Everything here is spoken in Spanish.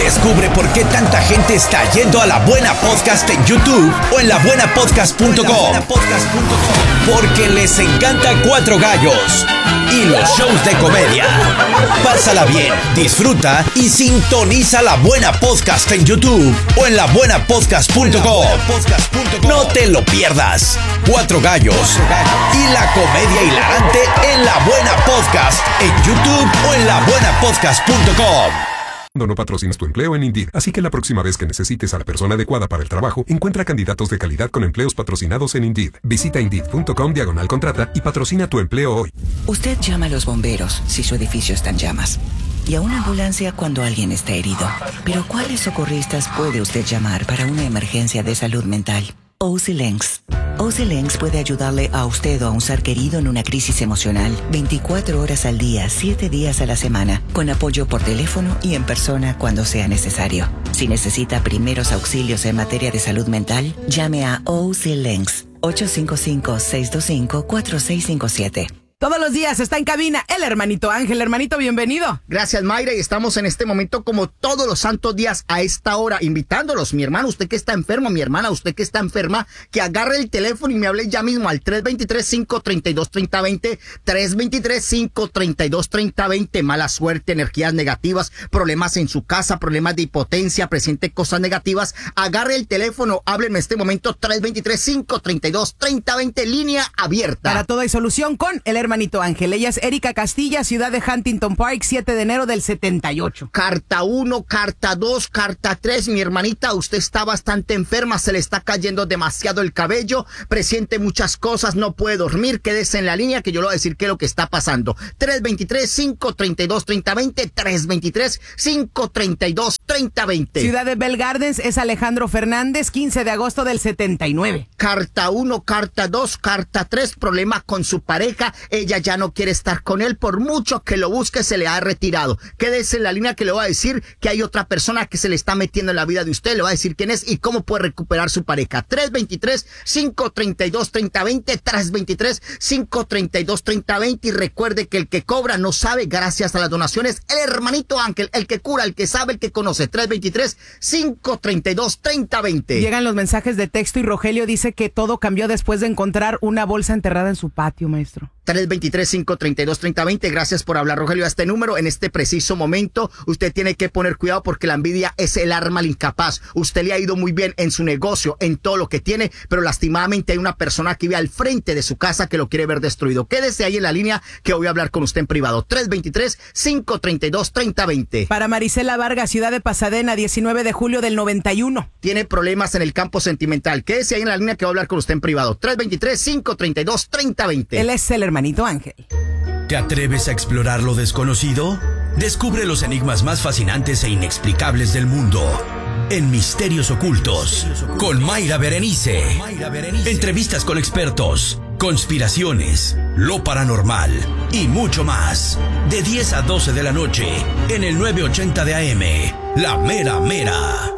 Descubre por qué tanta gente está yendo a La Buena Podcast en YouTube o en labuenapodcast.com. Porque les encanta Cuatro Gallos y los shows de comedia. Pásala bien, disfruta y sintoniza La Buena Podcast en YouTube o en labuenapodcast.com. No te lo pierdas. Cuatro Gallos y la comedia hilarante en La Buena Podcast en YouTube o en labuenapodcast.com. No patrocinas tu empleo en Indeed, así que la próxima vez que necesites a la persona adecuada para el trabajo, encuentra candidatos de calidad con empleos patrocinados en Indeed. Visita Indeed.com/contrata y patrocina tu empleo hoy. Usted llama a los bomberos si su edificio está en llamas y a una ambulancia cuando alguien está herido. Pero ¿cuáles socorristas puede usted llamar para una emergencia de salud mental? OC Links. OC Links puede ayudarle a usted o a un ser querido en una crisis emocional 24 horas al día, 7 días a la semana, con apoyo por teléfono y en persona cuando sea necesario. Si necesita primeros auxilios en materia de salud mental, llame a OC Links 855-625-4657. Todos los días está en cabina el hermanito Ángel. Hermanito, bienvenido. Gracias, Mayra, y estamos en este momento como todos los santos días a esta hora, invitándolos, mi hermano, usted que está enfermo, mi hermana, usted que está enferma, que agarre el teléfono y me hable ya mismo al 323-532-3020, 323-532-3020, mala suerte, energías negativas, problemas en su casa, problemas de impotencia, presente cosas negativas, agarre el teléfono, hábleme en este momento, 323-532-3020, línea abierta. Para todo hay solución con el hermanito Ángel. Ella es Erika Castilla, ciudad de Huntington Park, 7 de enero del 78. Carta 1, carta 2, carta 3. Mi hermanita, usted está bastante enferma, se le está cayendo demasiado el cabello, presiente muchas cosas, no puede dormir. Quédese en la línea que yo le voy a decir qué es lo que está pasando. 323-532-3020, 323-532-3020. Ciudad de Bell Gardens es Alejandro Fernández, 15 de agosto del 79. Carta 1, carta 2, carta 3. Problema con su pareja. Ella ya no quiere estar con él, por mucho que lo busque, se le ha retirado. Quédese en la línea que le voy a decir que hay otra persona que se le está metiendo en la vida de usted. Le voy a decir quién es y cómo puede recuperar su pareja. 323-532-3020, 323-532-3020. Y recuerde que el que cobra no sabe, gracias a las donaciones, el hermanito Ángel, el que cura, el que sabe, el que conoce. 323-532-3020. Llegan los mensajes de texto y Rogelio dice que todo cambió después de encontrar una bolsa enterrada en su patio, maestro. 323-532-3020. Gracias por hablar, Rogelio, a este número. En este preciso momento, usted tiene que poner cuidado porque la envidia es el arma al incapaz. Usted le ha ido muy bien en su negocio, en todo lo que tiene, pero lastimadamente hay una persona que vive al frente de su casa que lo quiere ver destruido. Quédese ahí en la línea que voy a hablar con usted en privado. 323-532-3020. Para Marisela Vargas, ciudad de Pasadena, 19 de julio del 91. Tiene problemas en el campo sentimental. Quédese ahí en la línea que voy a hablar con usted en privado. 323-532-3020. Él es el hermanito Ángel. ¿Te atreves a explorar lo desconocido? Descubre los enigmas más fascinantes e inexplicables del mundo en Misterios Ocultos con Mayra Berenice. Entrevistas con expertos, conspiraciones, lo paranormal y mucho más. De 10 a 12 de la noche en el 980 de AM, La Mera Mera.